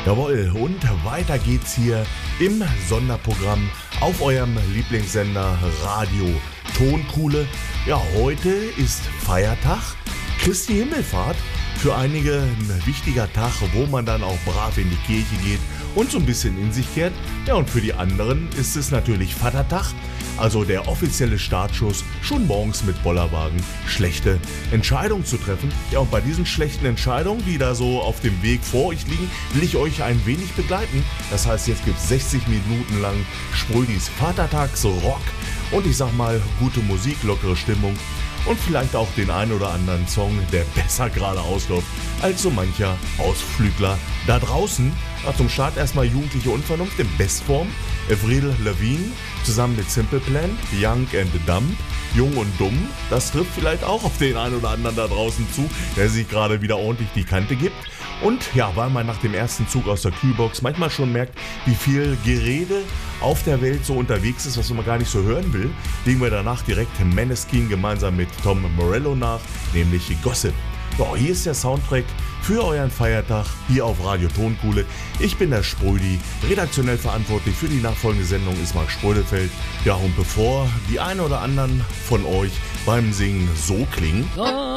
Jawohl, und weiter geht's hier im Sonderprogramm auf eurem Lieblingssender Radio Tonkuhle. Ja, heute ist Feiertag, Christi Himmelfahrt. Für einige ein wichtiger Tag, wo man dann auch brav in die Kirche geht und so ein bisschen in sich kehrt. Ja, und für die anderen ist es natürlich Vatertag, also der offizielle Startschuss, schon morgens mit Bollerwagen schlechte Entscheidungen zu treffen. Ja, und bei diesen schlechten Entscheidungen, die da so auf dem Weg vor euch liegen, will ich euch ein wenig begleiten. Das heißt, jetzt gibt es 60 Minuten lang Sprödis Vatertagsrock und ich sag mal, gute Musik, lockere Stimmung. Und vielleicht auch den ein oder anderen Song, der besser gerade ausläuft als so mancher Ausflügler da draußen. Ja, zum Start erstmal Jugendliche Unvernunft in Bestform. Avril Lavigne zusammen mit Simple Plan, Young and Dumb, Jung und Dumm. Das trifft vielleicht auch auf den einen oder anderen da draußen zu, der sich gerade wieder ordentlich die Kante gibt. Und ja, weil man nach dem ersten Zug aus der Kühlbox manchmal schon merkt, wie viel Gerede auf der Welt so unterwegs ist, was man gar nicht so hören will, legen wir danach direkt Maneskin gemeinsam mit Tom Morello nach, nämlich Gossip. Ja, hier ist der Soundtrack für euren Feiertag hier auf Radio Tonkuhle. Ich bin der Sprödi, redaktionell verantwortlich für die nachfolgende Sendung ist Marc Sprödefeld. Ja, und bevor die einen oder anderen von euch beim Singen so klingen...